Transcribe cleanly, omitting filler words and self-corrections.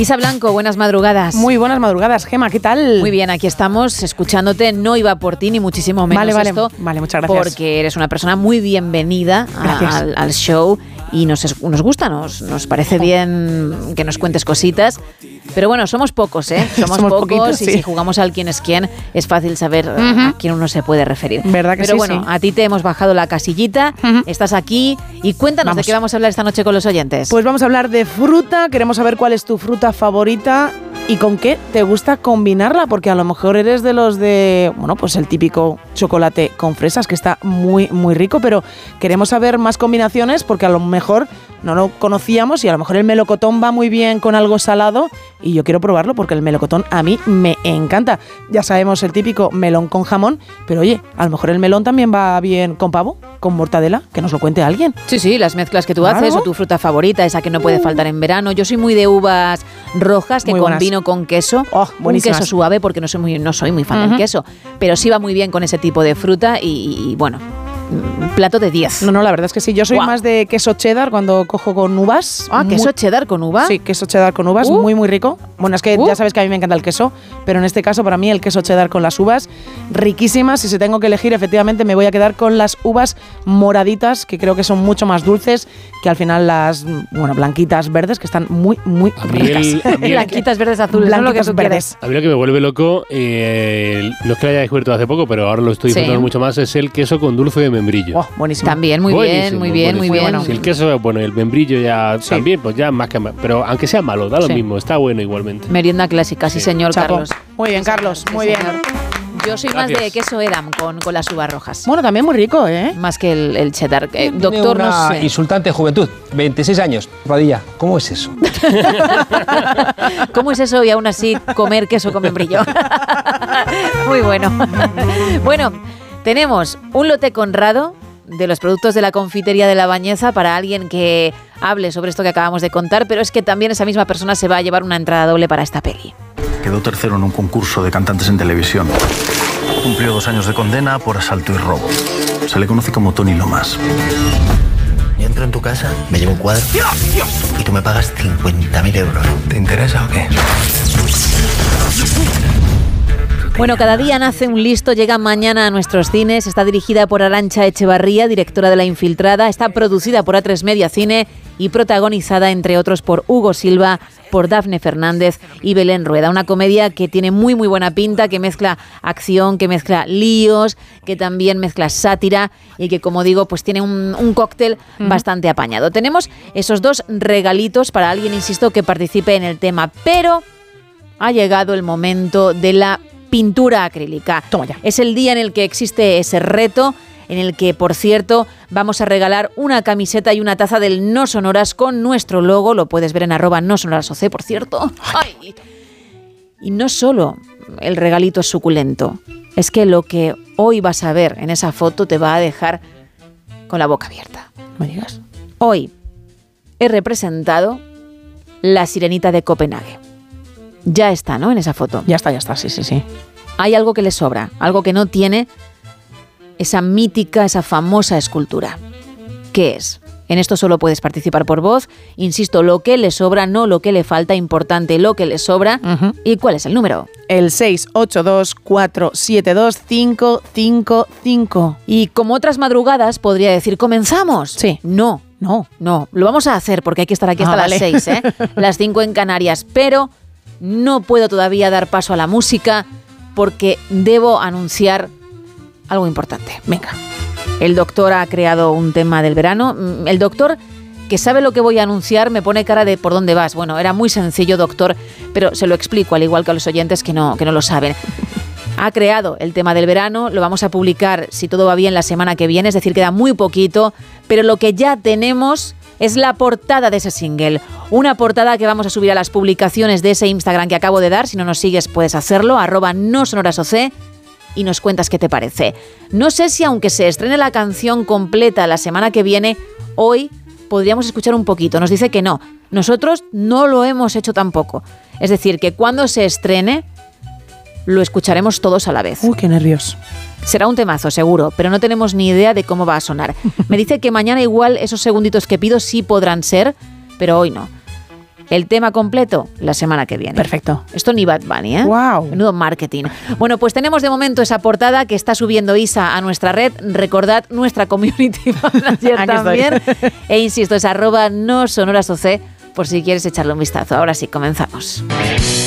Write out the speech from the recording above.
Isa Blanco, buenas madrugadas. Muy buenas madrugadas, Gema, ¿qué tal? Muy bien, aquí estamos escuchándote. No iba por ti, ni muchísimo menos esto. Vale, muchas gracias. Porque eres una persona muy bienvenida al show y nos gusta, nos parece bien que nos cuentes cositas. Pero bueno, somos pocos, ¿eh? Somos pocos poquitos, y sí. si jugamos al quién es quién, es fácil saber a quién uno se puede referir. ¿Verdad que Pero sí? bueno, Sí. a ti te hemos bajado la casillita, estás aquí y cuéntanos de qué vamos a hablar esta noche con los oyentes. Pues vamos a hablar de fruta, queremos saber cuál es tu fruta favorita y con qué te gusta combinarla, porque a lo mejor eres de los de, bueno, pues el típico chocolate con fresas, que está muy, muy rico, pero queremos saber más combinaciones porque a lo mejor no lo conocíamos y a lo mejor el melocotón va muy bien con algo salado y yo quiero probarlo porque el melocotón a mí me encanta. Ya sabemos el típico melón con jamón, pero oye, a lo mejor el melón también va bien con pavo, con mortadela, que nos lo cuente alguien. Sí, las mezclas que tú haces o tu fruta favorita, esa que no puede faltar en verano. Yo soy muy de uvas rojas que combino con queso, un queso suave porque no soy muy fan del queso, pero sí va muy bien con ese tipo de fruta y bueno, un plato de 10. No, la verdad es que sí. Yo soy más de queso cheddar cuando cojo con uvas. ¿Queso cheddar con uva? Sí, queso cheddar con uvas, muy, muy rico. Bueno, es que ya sabes que a mí me encanta el queso, pero en este caso para mí el queso cheddar con las uvas, riquísimas. Si tengo que elegir, efectivamente me voy a quedar con las uvas moraditas, que creo que son mucho más dulces que al final las, bueno, blanquitas verdes, que están muy, muy ricas. Blanquitas verdes azules, blanquitas lo que verdes. A mí lo que me vuelve loco, no es que lo haya descubierto hace poco, pero ahora lo estoy disfrutando mucho más, es el queso con dulce de membrillo. Buenísimo. También, muy bien. Bueno. Si el queso, bueno, el membrillo ya también, pues ya más que más. Pero aunque sea malo, da lo mismo, está bueno igualmente. Merienda clásica, sí señor, Chapo. Carlos. Muy bien, Carlos, muy bien. Yo soy más de queso Edam con las uvas rojas. Bueno, también muy rico, ¿eh? Más que el cheddar. Doctor, no sé. Insultante juventud, 26 años, rodilla. ¿Cómo es eso? ¿Cómo es eso y aún así comer queso con membrillo? Muy bueno. Bueno, tenemos un lote Conrado de los productos de la confitería de La Bañeza para alguien que hable sobre esto que acabamos de contar, pero es que también esa misma persona se va a llevar una entrada doble para esta peli. Quedó tercero en un concurso de cantantes en televisión. Cumplió 2 años de condena por asalto y robo. Se le conoce como Tony Lomas. Yo entro en tu casa, me llevo un cuadro y tú me pagas 50.000 euros. ¿Te interesa o qué? Bueno, cada día nace un listo, llega mañana a nuestros cines. Está dirigida por Arantxa Echevarría, directora de La Infiltrada. Está producida por A3 Media Cine y protagonizada, entre otros, por Hugo Silva, por Dafne Fernández y Belén Rueda. Una comedia que tiene muy, muy buena pinta, que mezcla acción, que mezcla líos, que también mezcla sátira y que, como digo, pues tiene un cóctel bastante apañado. Tenemos esos 2 regalitos para alguien, insisto, que participe en el tema, pero ha llegado el momento de la pintura acrílica. Toma ya. Es el día en el que existe ese reto, en el que, por cierto, vamos a regalar una camiseta y una taza del No Sonoras con nuestro logo. Lo puedes ver en @NoSonorasOC, por cierto. ¡Ay! Y no solo el regalito es suculento, es que lo que hoy vas a ver en esa foto te va a dejar con la boca abierta. No digas. Hoy he representado la Sirenita de Copenhague. Ya está, ¿no?, en esa foto. Ya está, sí. Hay algo que le sobra, algo que no tiene esa mítica, esa famosa escultura. ¿Qué es? En esto solo puedes participar por voz. Insisto, lo que le sobra, no lo que le falta, importante lo que le sobra. ¿Y cuál es el número? El 682472555. Y como otras madrugadas, podría decir, ¿comenzamos? Sí. No, lo vamos a hacer porque hay que estar aquí hasta las 6, las 5 en Canarias, pero no puedo todavía dar paso a la música porque debo anunciar algo importante. Venga. El doctor ha creado un tema del verano. El doctor, que sabe lo que voy a anunciar, me pone cara de ¿por dónde vas? Bueno, era muy sencillo, doctor, pero se lo explico, al igual que a los oyentes que no lo saben. Ha creado el tema del verano, lo vamos a publicar, si todo va bien, la semana que viene, es decir, queda muy poquito, pero lo que ya tenemos es la portada de ese single. Una portada que vamos a subir a las publicaciones de ese Instagram que acabo de dar. Si no nos sigues, puedes hacerlo, @NoSonorasOC, y nos cuentas qué te parece. No sé si, aunque se estrene la canción completa la semana que viene, hoy podríamos escuchar un poquito. Nos dice que no. Nosotros no lo hemos hecho tampoco. Es decir, que cuando se estrene, lo escucharemos todos a la vez. Uy, qué nervios. Será un temazo, seguro, pero no tenemos ni idea de cómo va a sonar. Me dice que mañana igual esos segunditos que pido sí podrán ser, pero hoy no. El tema completo la semana que viene. Perfecto. Esto ni Bad Bunny, ¿eh? Wow. Menudo marketing. Bueno, pues tenemos de momento esa portada que está subiendo Isa a nuestra red. Recordad nuestra community manager también. E insisto, es @nosonorasoc por si quieres echarle un vistazo. Ahora sí, comenzamos.